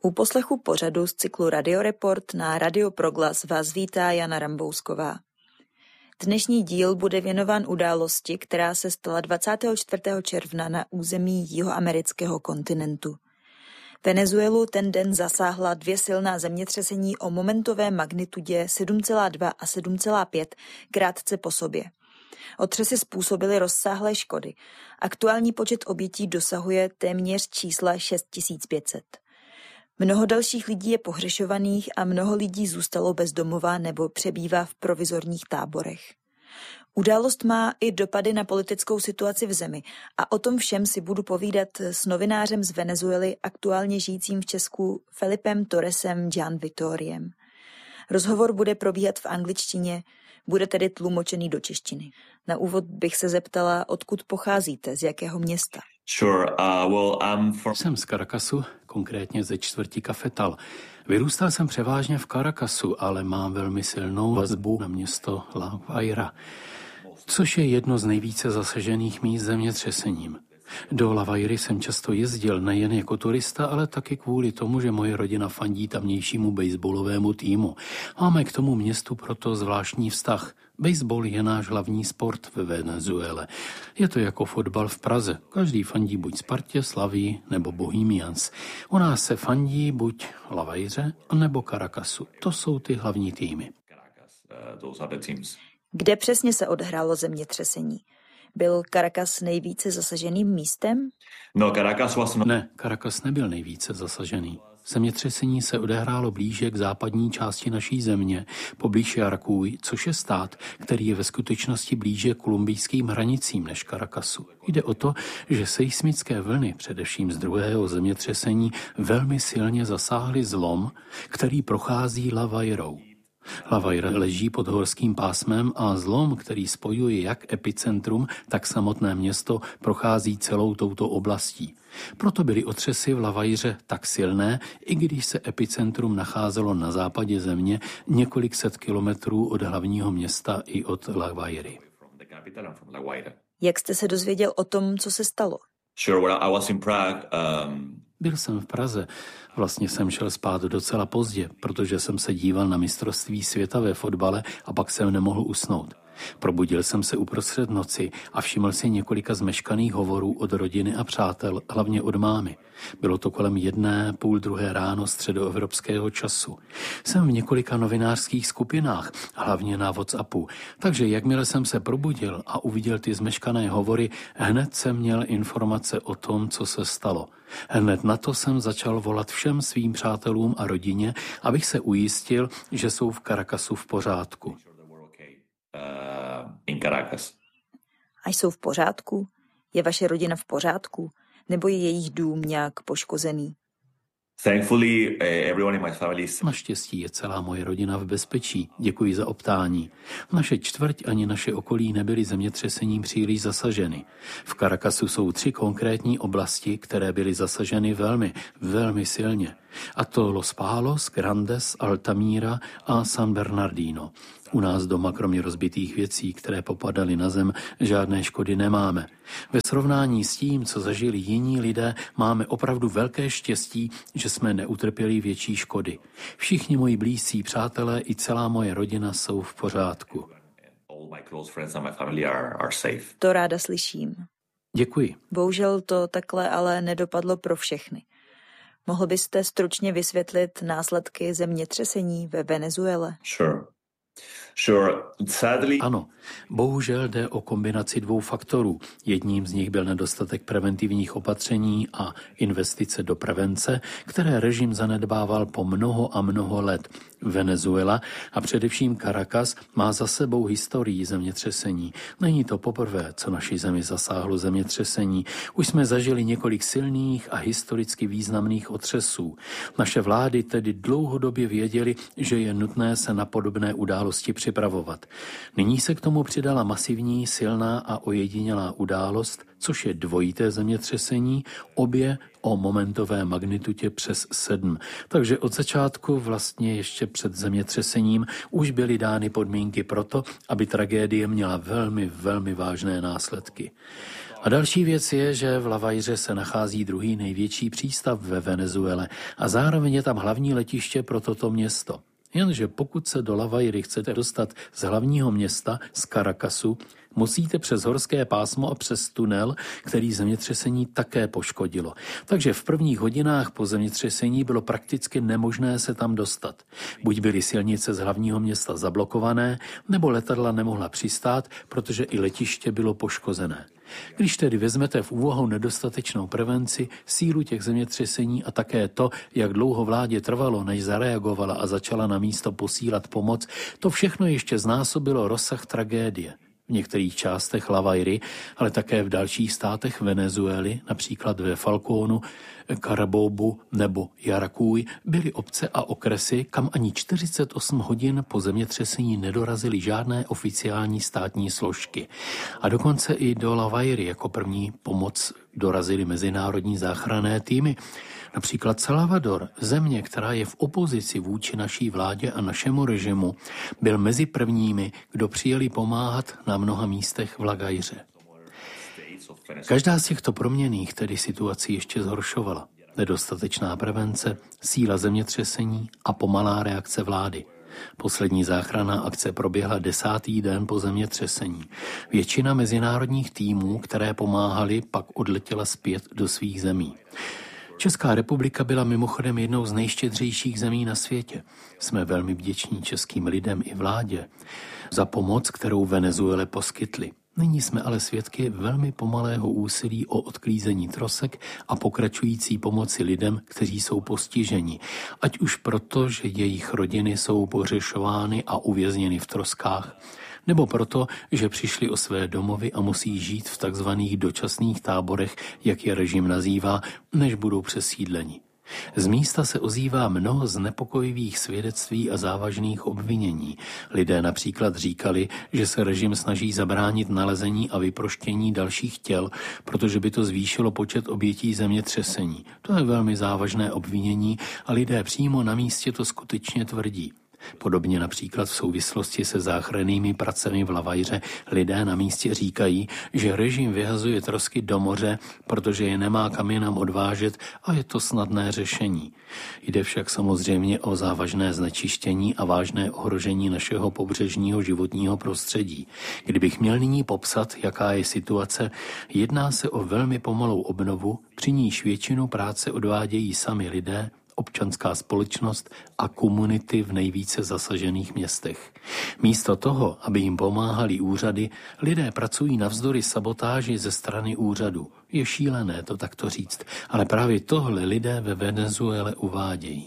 U poslechu pořadu z cyklu Radioreport na Radio Proglas vás vítá Jana Rambousková. Dnešní díl bude věnován události, která se stala 24. června na území jihoamerického kontinentu. Venezuelu ten den zasáhla 2 silná zemětřesení o momentové magnitudě 7,2 a 7,5 krátce po sobě. Otřesy způsobily rozsáhlé škody. Aktuální počet obětí dosahuje téměř čísla 6500. Mnoho dalších lidí je pohřešovaných a mnoho lidí zůstalo bez domova nebo přebývá v provizorních táborech. Událost má i dopady na politickou situaci v zemi a o tom všem si budu povídat s novinářem z Venezuely, aktuálně žijícím v Česku, Felipem Torresem Jan Vitoriem. Rozhovor bude probíhat v angličtině, bude tedy tlumočený do češtiny. Na úvod bych se zeptala, odkud pocházíte, z jakého města? Jsem z Caracasu, konkrétně ze čtvrti Cafetal. Vyrůstal jsem převážně v Caracasu, ale mám velmi silnou vazbu na město La Guaira, což je jedno z nejvíce zasažených míst zemětřesením. Do La Guairy jsem často jezdil nejen jako turista, ale taky kvůli tomu, že moje rodina fandí tamnějšímu baseballovému týmu. Máme k tomu městu proto zvláštní vztah. Baseball je náš hlavní sport ve Venezuele. Je to jako fotbal v Praze. Každý fandí buď Spartě, Slavii nebo Bohemians. U nás se fandí buď La Guaiře nebo Caracasu. To jsou ty hlavní týmy. Kde přesně se odehrálo zemětřesení? Byl Caracas nejvíce zasaženým místem? Ne, Caracas nebyl nejvíce zasažený. Zemětřesení se odehrálo blíže k západní části naší země, poblíž Yaracuy, což je stát, který je ve skutečnosti blíže kolumbijským hranicím než Caracasu. Jde o to, že seismické vlny, především z druhého zemětřesení, velmi silně zasáhly zlom, který prochází La Guairou. La Guaira leží pod horským pásmem a zlom, který spojuje jak epicentrum, tak samotné město, prochází celou touto oblastí. Proto byly otřesy v La Guaiře tak silné, i když se epicentrum nacházelo na západě země několik set kilometrů od hlavního města i od La Guairy. Jak jste se dozvěděl o tom, co se stalo? Byl jsem v Praze. Vlastně jsem šel spát docela pozdě, protože jsem se díval na mistrovství světa ve fotbale a pak jsem nemohl usnout. Probudil jsem se uprostřed noci a všiml si několika zmeškaných hovorů od rodiny a přátel, hlavně od mámy. Bylo to kolem 1:30 ráno středoevropského času. Jsem v několika novinářských skupinách, hlavně na WhatsAppu, takže jakmile jsem se probudil a uviděl ty zmeškané hovory, hned jsem měl informace o tom, co se stalo. Hned na to jsem začal volat všem svým přátelům a rodině, abych se ujistil, že jsou v Caracasu v pořádku. A jsou v pořádku? Je vaše rodina v pořádku? Nebo je jejich dům nějak poškozený? Naštěstí je celá moje rodina v bezpečí. Děkuji za optání. Naše čtvrť ani naše okolí nebyly zemětřesením příliš zasaženy. V Caracasu jsou 3 konkrétní oblasti, které byly zasaženy velmi, velmi silně. A to Los Palos, Grandes, Altamira a San Bernardino. U nás doma, kromě rozbitých věcí, které popadaly na zem, žádné škody nemáme. Ve srovnání s tím, co zažili jiní lidé, máme opravdu velké štěstí, že jsme neutrpěli větší škody. Všichni moji blízcí přátelé i celá moje rodina jsou v pořádku. To ráda slyším. Děkuji. Bohužel to takhle ale nedopadlo pro všechny. Mohl byste stručně vysvětlit následky zemětřesení ve Venezuele? Ano, bohužel jde o kombinaci 2 faktorů. Jedním z nich byl nedostatek preventivních opatření a investice do prevence, které režim zanedbával po mnoho a mnoho let. Venezuela a především Caracas má za sebou historii zemětřesení. Není to poprvé, co naši zemi zasáhlo zemětřesení. Už jsme zažili několik silných a historicky významných otřesů. Naše vlády tedy dlouhodobě věděly, že je nutné se na podobné události události připravovat. Nyní se k tomu přidala masivní, silná a ojedinělá událost, což je dvojité zemětřesení, obě o momentové magnitudě přes 7. Takže od začátku, vlastně ještě před zemětřesením, už byly dány podmínky pro to, aby tragédie měla velmi, velmi vážné následky. A další věc je, že v Lavajře se nachází druhý největší přístav ve Venezuele a zároveň je tam hlavní letiště pro toto město. Jenže pokud se do Lavajry chcete dostat z hlavního města, z Caracasu, musíte přes horské pásmo a přes tunel, který zemětřesení také poškodilo. Takže v prvních hodinách po zemětřesení bylo prakticky nemožné se tam dostat. Buď byly silnice z hlavního města zablokované, nebo letadla nemohla přistát, protože i letiště bylo poškozené. Když tedy vezmete v úvahu nedostatečnou prevenci, sílu těch zemětřesení a také to, jak dlouho vládě trvalo, než zareagovala a začala na místo posílat pomoc, to všechno ještě znásobilo rozsah tragédie. V některých částech Lavajry, ale také v dalších státech Venezuely, například ve Falcónu, Carabobu nebo Yaracuy, byly obce a okresy, kam ani 48 hodin po zemětřesení nedorazily žádné oficiální státní složky. A dokonce i do Lavajry jako první pomoc dorazily mezinárodní záchranné týmy. Například Salvador, země, která je v opozici vůči naší vládě a našemu režimu, byl mezi prvními, kdo přijeli pomáhat na mnoha místech v Lavajře. Každá z těchto proměnných tedy situaci ještě zhoršovala. Nedostatečná prevence, síla zemětřesení a pomalá reakce vlády. Poslední záchranná akce proběhla 10. den po zemětřesení. Většina mezinárodních týmů, které pomáhaly, pak odletěla zpět do svých zemí. Česká republika byla mimochodem jednou z nejštědřejších zemí na světě. Jsme velmi vděční českým lidem i vládě za pomoc, kterou Venezuele poskytli. Nyní jsme ale svědky velmi pomalého úsilí o odklízení trosek a pokračující pomoci lidem, kteří jsou postiženi. Ať už proto, že jejich rodiny jsou pohřešovány a uvězněny v troskách, nebo proto, že přišli o své domovy a musí žít v takzvaných dočasných táborech, jak je režim nazývá, než budou přesídleni. Z místa se ozývá mnoho znepokojivých svědectví a závažných obvinění. Lidé například říkali, že se režim snaží zabránit nalezení a vyproštění dalších těl, protože by to zvýšilo počet obětí zemětřesení. To je velmi závažné obvinění a lidé přímo na místě to skutečně tvrdí. Podobně například v souvislosti se záchrannými pracemi v Lavajře lidé na místě říkají, že režim vyhazuje trosky do moře, protože je nemá kam jinam odvážet a je to snadné řešení. Jde však samozřejmě o závažné znečištění a vážné ohrožení našeho pobřežního životního prostředí. Kdybych měl nyní popsat, jaká je situace, jedná se o velmi pomalou obnovu, při níž většinu práce odvádějí sami lidé, občanská společnost a komunity v nejvíce zasažených městech. Místo toho, aby jim pomáhali úřady, lidé pracují navzdory sabotáži ze strany úřadu. Je šílené to takto říct, ale právě tohle lidé ve Venezuele uvádějí.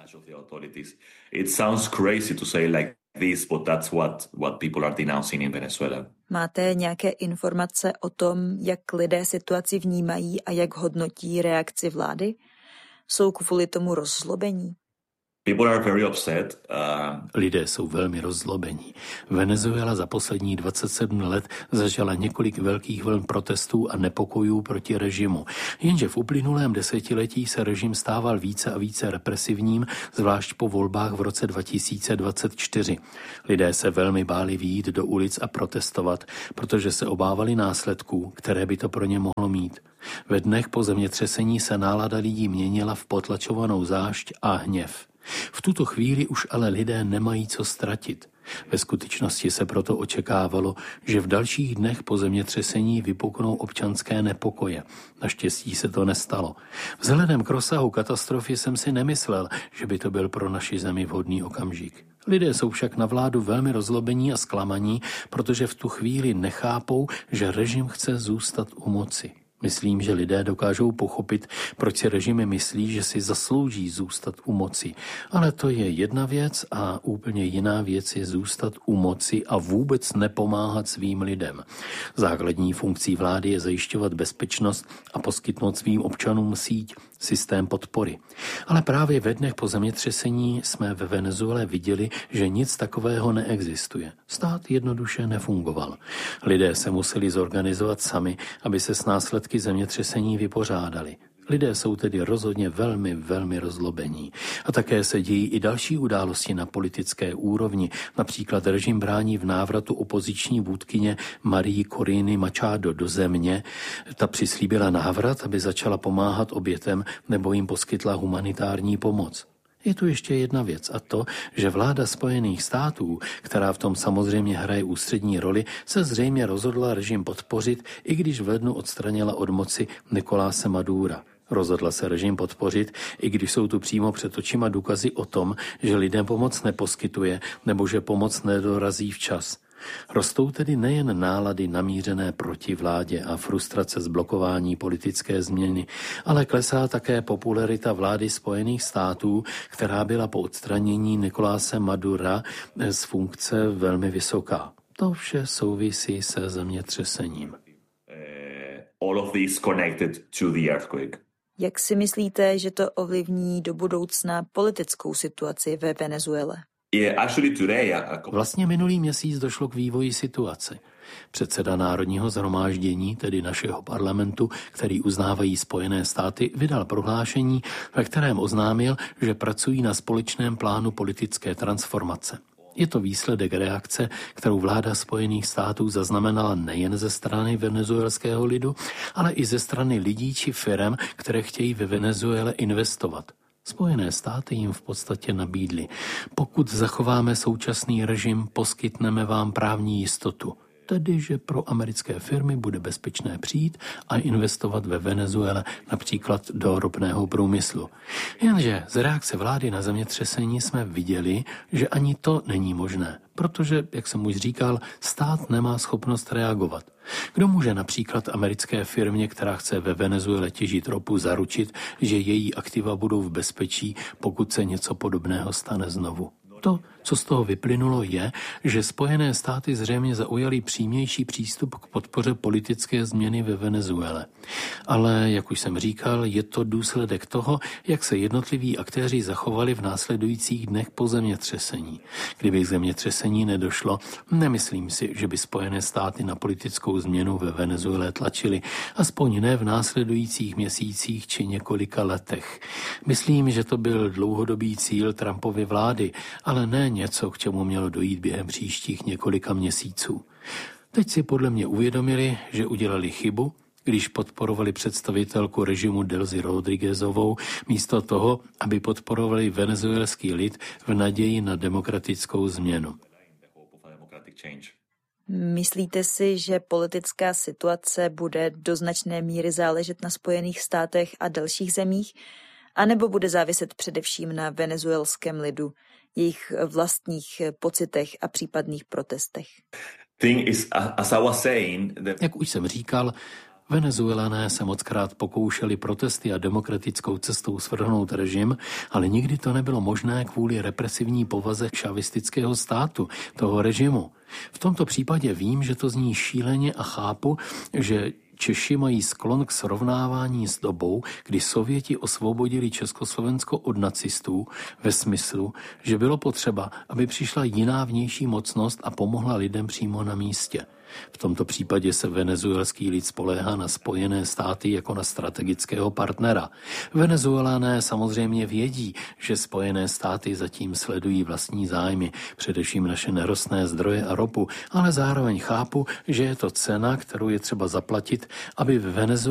It sounds crazy to say like this, but that's what people are denouncing in Venezuela. Máte nějaké informace o tom, jak lidé situaci vnímají a jak hodnotí reakci vlády? Jsou kvůli tomu rozzlobení? People are very upset. Lidé jsou velmi rozzlobení. Venezuela za poslední 27 let zažila několik velkých vln protestů a nepokojů proti režimu. Jenže v uplynulém desetiletí se režim stával více a více represivním, zvlášť po volbách v roce 2024. Lidé se velmi báli vyjít do ulic a protestovat, protože se obávali následků, které by to pro ně mohlo mít. Ve dnech po zemětřesení se nálada lidí měnila v potlačovanou zášť a hněv. V tuto chvíli už ale lidé nemají co ztratit. Ve skutečnosti se proto očekávalo, že v dalších dnech po zemětřesení vypuknou občanské nepokoje. Naštěstí se to nestalo. Vzhledem k rozsahu katastrofy jsem si nemyslel, že by to byl pro naši zemi vhodný okamžik. Lidé jsou však na vládu velmi rozlobení a zklamaní, protože v tu chvíli nechápou, že režim chce zůstat u moci. Myslím, že lidé dokážou pochopit, proč si režimy myslí, že si zaslouží zůstat u moci. Ale to je jedna věc a úplně jiná věc je zůstat u moci a vůbec nepomáhat svým lidem. Základní funkcí vlády je zajišťovat bezpečnost a poskytnout svým občanům síť, systém podpory. Ale právě ve dnech po zemětřesení jsme ve Venezuele viděli, že nic takového neexistuje. Stát jednoduše nefungoval. Lidé se museli zorganizovat sami, aby se s následky zemětřesení vypořádali. Lidé jsou tedy rozhodně velmi, velmi rozlobení. A také se dějí i další události na politické úrovni. Například režim brání v návratu opoziční vůdkyně Marii Coriny Machado do země. Ta přislíbila návrat, aby začala pomáhat obětem nebo jim poskytla humanitární pomoc. Je tu ještě jedna věc a to, že vláda Spojených států, která v tom samozřejmě hraje ústřední roli, se zřejmě rozhodla režim podpořit, i když v lednu odstranila od moci Nicoláse Madura. Rozhodla se režim podpořit, i když jsou tu přímo před očima důkazy o tom, že lidem pomoc neposkytuje nebo že pomoc nedorazí včas. Rostou tedy nejen nálady namířené proti vládě a frustrace z blokování politické změny, ale klesá také popularita vlády Spojených států, která byla po odstranění Nicoláse Madura z funkce velmi vysoká. To vše souvisí se zemětřesením. All of this connected to the earthquake. Jak si myslíte, že to ovlivní do budoucna politickou situaci ve Venezuele? Vlastně minulý měsíc došlo k vývoji situace. Předseda Národního shromáždění, tedy našeho parlamentu, který uznávají Spojené státy, vydal prohlášení, ve kterém oznámil, že pracují na společném plánu politické transformace. Je to výsledek reakce, kterou vláda Spojených států zaznamenala nejen ze strany venezuelského lidu, ale i ze strany lidí či firem, které chtějí ve Venezuele investovat. Spojené státy jim v podstatě nabídly: pokud zachováme současný režim, poskytneme vám právní jistotu. Tedy, že pro americké firmy bude bezpečné přijít a investovat ve Venezuele, například do ropného průmyslu. Jenže z reakce vlády na zemětřesení jsme viděli, že ani to není možné, protože, jak jsem už říkal, stát nemá schopnost reagovat. Kdo může například americké firmě, která chce ve Venezuele těžit ropu, zaručit, že její aktiva budou v bezpečí, pokud se něco podobného stane znovu? To, co z toho vyplynulo, je, že Spojené státy zřejmě zaujaly přímější přístup k podpoře politické změny ve Venezuele. Ale, jak už jsem říkal, je to důsledek toho, jak se jednotliví aktéři zachovali v následujících dnech po zemětřesení. Kdyby k zemětřesení nedošlo, nemyslím si, že by Spojené státy na politickou změnu ve Venezuele tlačily, aspoň ne v následujících měsících či několika letech. Myslím, že to byl dlouhodobý cíl Trumpovy vlády, ale ne něco, k čemu mělo dojít během příštích několika měsíců. Teď si podle mě uvědomili, že udělali chybu, když podporovali představitelku režimu Delcy Rodriguezovou, místo toho, aby podporovali venezuelský lid v naději na demokratickou změnu. Myslíte si, že politická situace bude do značné míry záležet na Spojených státech a dalších zemích, anebo bude záviset především na venezuelském lidu, jejich vlastních pocitech a případných protestech? Jak už jsem říkal, Venezuelané se mockrát pokoušeli protesty a demokratickou cestou svrhnout režim, ale nikdy to nebylo možné kvůli represivní povaze šavistického státu, toho režimu. V tomto případě vím, že to zní šíleně a chápu, že Češi mají sklon k srovnávání s dobou, kdy Sověti osvobodili Československo od nacistů, ve smyslu, že bylo potřeba, aby přišla jiná vnější mocnost a pomohla lidem přímo na místě. V tomto případě se venezuelský lid spoléhá na Spojené státy jako na strategického partnera. Venezuelané samozřejmě vědí, že Spojené státy zatím sledují vlastní zájmy, především naše nerostné zdroje a ropu, ale zároveň chápu, že je to cena, kterou je třeba zaplatit, aby v Venezuele